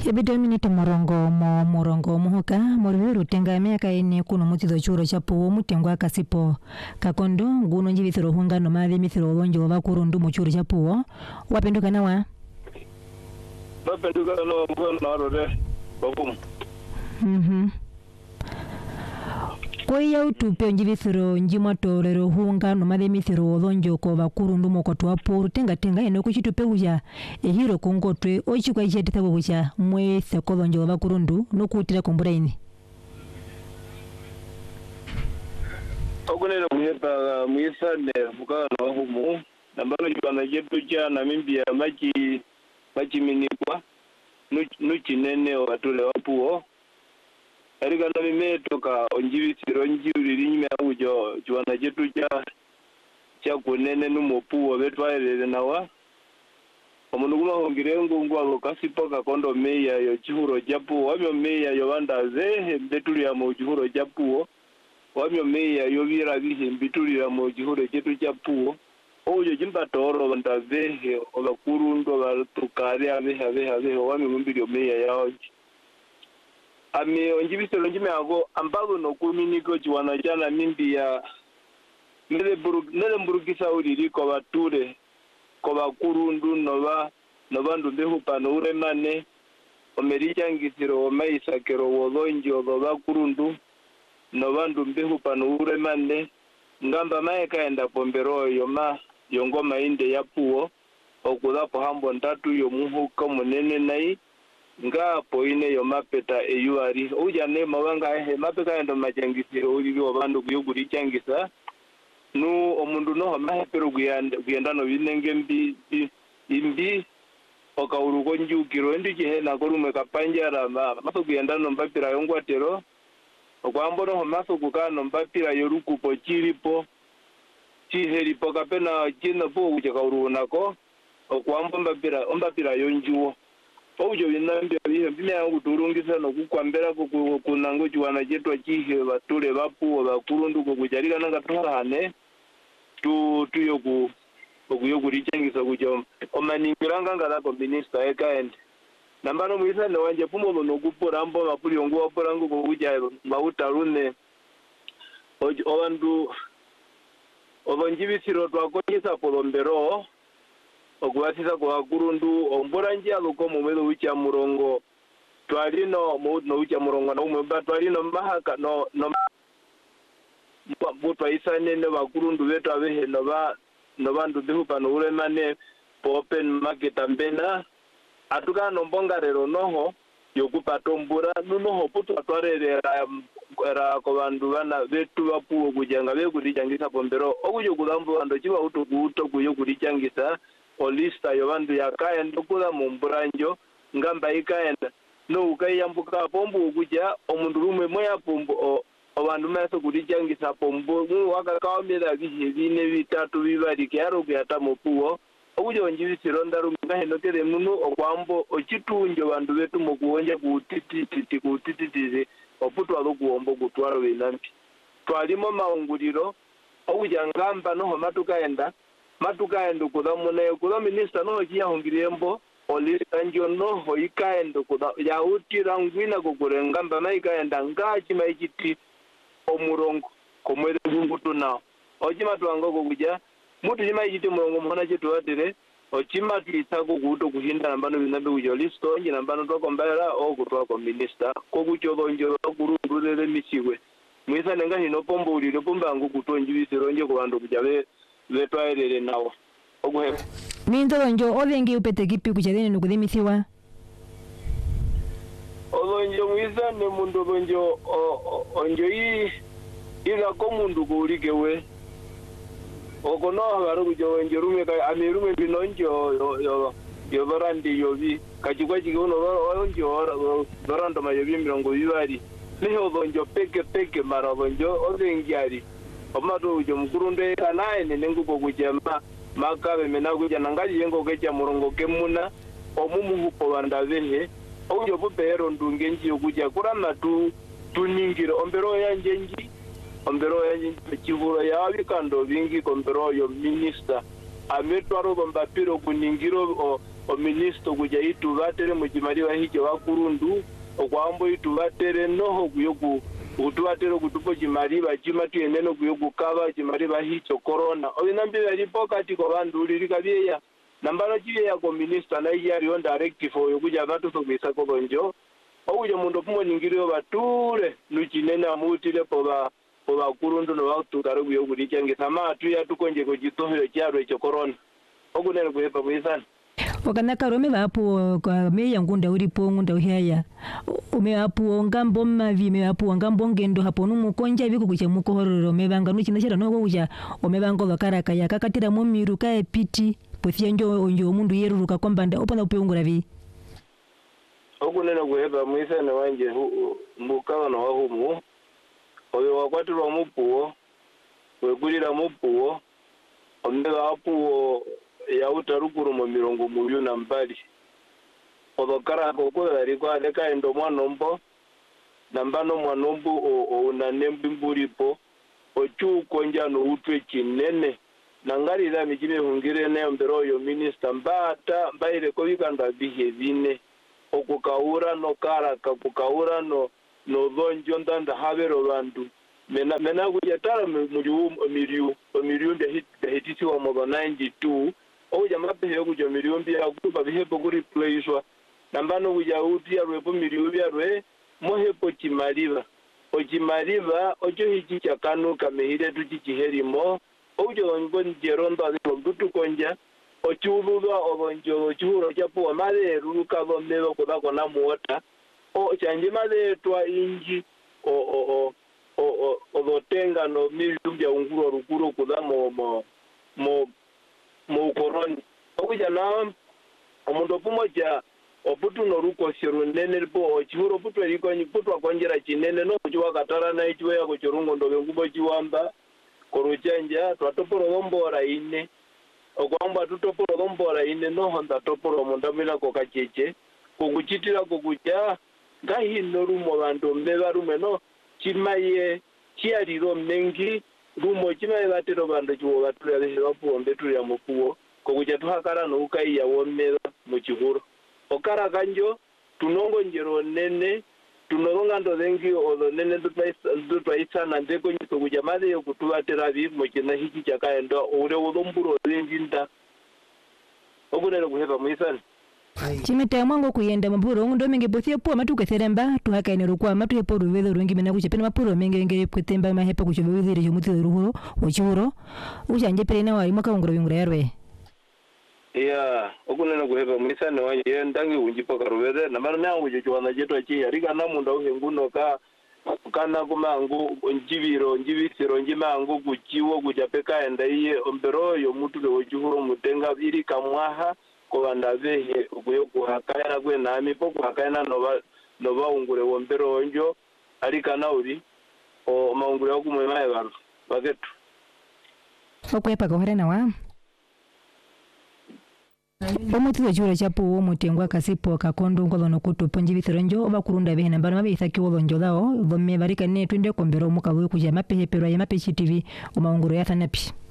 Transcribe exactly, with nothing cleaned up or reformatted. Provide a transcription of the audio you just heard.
Ebito minute morongo mo morongo muhuka moriviru tenga miaka ine kuno mutizo churo chapu mutengwa kasipo kakondo nguno njibithiro hunga no mathi mithiro lonjo bakurundu mu churo chapu wapenduka nawa bapenduka no ngono rore bakum mhm Koya utupe njibithiro njimwatorero hunga no mathi mithiro lonjo ko bakurundu mo kotwa poru tenga tenga eno kuchitupe uja ehiro kongotwe ochikwa ichete buja mwe sekolonjo bakurundu no kutira komburaini okunera kuyeta muyisane fukana humu nambalo jibana jetu cha Namibia machi machi minikwa nuchinene watule wapuo erika na mimetoka onjibisiro njibiri nyime ujo jibana jetu cha cha kunene numopuo betwaelele nawa omuntu kuma hongirengo ngwalo kasipoka kondo meya yo chihuro japu wabyo meya yo bandaze betulya mu chihuro japu wabyo meya yo bira bihe bitulya mu chihuro chetu japu ojo jimba toro bandaze obakurundo batukare abe abe abe wabyo mbiri meya yao ami onjibiselo njime ago ambago no kuminiko chiwana jana mimbi ya nele buru nele mburukisa uriri ko bature ko bakurundu noba nobandu behupa no uremane omericha ngisiro maisakero wolonjo do bakurundu nobandu behupa no uremane ngamba maeka enda pombero yo ma yongoma inde yapuo okuda po hambo ndatu yo muhuka munene nai nga poine yo mapeta eyuari uja ne mawanga ehe mapeka enda majangisiro uriri obandu kuyuguri changisa nu omundu no mahepero guyanda guyanda no binenge mbi imbi okauruko njukiro ndi kihena korume kapanjara maso guyanda no mbapira yongwatero okwambo no maso kukano mbapira yorukupo chiripo chiheripo kapena kina po uja kauruko nako okwambo mbapira mbapira yonjuo ojo binambi bihe bimya kuturungisa no kukwambera kunango chiwana jetwa chihe batule bapu bakurundu ko kujarika nanga tuhane tu tuyoku okuyokurichangisa kuja omaningiranga ngala ko minister ekaend nambano muisa ne wanje pumo no kupora mbo mapuli ongo waporango ko kuja bautarune ojo obandu obonjibisiro twakonyesa polombero okubatisa kwa kurundu omboranje aluko mumelo ucha murongo twalino no ucha murongo no mumba twalino mahaka no no butwa isane ne bakurundu betu abehe no ba no bandu behupa no uremane open market ambena atuka no mbongarero noho yokupato nunoho putu atwarere era ko bandu bana betu bapuo kujanga be kurijangisa pombero okujo kulambo ando chiba uto kuto kuyo kurijangisa olista yo bandu yakaenda kula mumburanjo ngamba ikaenda no ukayambuka pombo kuja omundu rumwe moya pombo abantu maso kurijangisa pombo wakakawamira bihe bine bitatu bibari kyaro byata mupuo okujo njibisiro ndarumga henokere muno okwambo ochitunjo bandu betu mukuonja kutititi kutititize oputu alokuombo kutwaro binampi twalimo maunguliro okuja ngamba noho matukaenda matukaenda kudamune kuda minister noho kiyahungirembo olista njo noho ikaenda kuda yautira ngwina kukurengamba maikaenda ngachi maikiti omurongo komwele bungutu nao ochima tuango kuja mutu jima ikiti murongo mwana chetu watire ochima tuitako kuto kuhinda nambano binabe ujo listo nji nambano toko mbaela o kutuwa kwa minister kokuchogo njo kurundulele michiwe mwisa nenga hino pombo ulilo pomba angu kutuwa njibisiro nje kwa ando kujabe vetwa elele nao okuhepo Minto njo odengi upete kipi kuchadene nukudimisiwa Olonjo mwisa ne mundu lonjo onjo i ila ko mundu kulikewe okono habaru kujo onjo rume ka amirume binonjo yo yo yo barandi yobi kachikwa chikono onjo barando mayobi mirongo bibari niho lonjo peke peke mara lonjo odengiari omado ujo mkurunde kanaye nengu ko kujema makabe menakuja nangaji yengo kecha murongo kemuna omumu hupo bandavehe ojo bupero ndungenji okuja kurama tu tuningiro ombero yanjenji ombero yanjenji chivuro yabikando bingi kombero yo minister ametwaro bombapiro kuningiro o ministro kuja itu batere mu kimali wa hije wa kurundu okwambo itu batere noho kuyoku utuatero kutupo kimali ba kimatu eneno kuyoku kaba kimali ba hicho corona obinambi bali pokati ko bandu lirika byeya nambano kiyeya ko minister na yari on directive oyo kuja batu so bisa ko bonjo okuja mundu pumo ningiriyo bature nukinene amutile poba poba kurundu no batukaro kuyoku likyangisa matu ya tukonje ko gitohero kyaro echo corona okunene kuhepa bwisana wakana rome vapo kwa meya ngunda uripo ngunda uhaya umeapo ngambo mavi meapo ngambo ngendo hapo numukonja biko kuche mukohororo mevanga nuchina chera no kuja omevango vakaraka yakakatira mu miru ka epiti pothia njo njo mundu yeruruka kombanda opana upeungura vi okunena kuheba mwisana wanje mbukawa no wahumu oyo wakwatirwa mupuo wegulira mupuo omega apuo ya utarukuru mu mirongo muyu na mbali odokara koko ari kwa leka endo mwanombo nambano mwanombo o unanembi mburipo ochu konja no utwe kinene nangari za mijime hungire ne mbero yo minister mbata mbaire ko bikanda bihevine okukaura no kara kakukaura no no donjo ndanda habero bandu mena mena kujatara muju miliu miliu de hit de hitisi wa mo ninety-two oja mapehe okuja miliumbi ya kuba bihepo kuri playswa nambano kuja uti ya rwepo miliumbi ya rwe mohepo chimaliva ochimaliva ocho hichi chakanu kamehire tuchi chiherimo oja ongon jeronda zino mdutu konja ochululwa obonjo ochuro chapo wa male ruka vomnevo kuda kona muota o chanje male twa inji o o o o o odotenga no miliumbi ya unguro rukuro kuda mo mo mo mu koroni okuja na omundu pumoja oputu no ruko siru nene lipo ochiro putu eliko ni putu akonjera chinene no kujiwa katara na ichwe ya kuchirungo ndo ngubo chiwamba koruchanja twatoporo gombora ine okwamba tutoporo gombora ine no honda toporo mundamila ko kacheche kuguchitira kuguja gahi no rumo bandu mbeba rume no chimaye chiariro mengi rumo chimaye batero bandu chiwo batula leho pombe tuli amupuo kokuja tuhakara no ukai ya womera mu kihuro okara kanjo tunongo njero nene tunonga ndo dengi odo nene ndutwaisa na ndeko nyito kuja made yo kutubatera bi mu kina hiki chakaendo ure wodomburo zinda okunene kuheba muisana chimete mwango kuyenda maburo ndo menge bothie po matuke seremba tuhakaine rukwa matu hepo ruwetho rungi mena kuche pena mapuro menge ngere kwetemba mahepa kuche bwithire jumuthi ruhuro ochuro uchanje perena wa imaka ngoro bingura yarwe ya okunena kuheba muisana wanje ndangi unjipa karuwethe na mara nangu jochwana jeto chi arika na munda uhenguno ka kana kumangu njibiro njibisiro njimangu kuchiwo kujapeka enda iye ombero yo mutu le ojuhuro mutenga iri kamwaha kobanda behe kuyo kuhakana kwe nami po kuhakana nova nova ungure wombero onjo alika nauri o maungure okumwe mae baru bagetu okwepa kohera wa omutu ejure chapo wo mutengwa kasipo kakondo ngodo no kutupo njibithironjo obakurunda behe nambano mabithaki wodonjo dao bomme barika ne twinde kombero mukawe kuja mapehe pero ya mapechi T V o maungure ya thanapi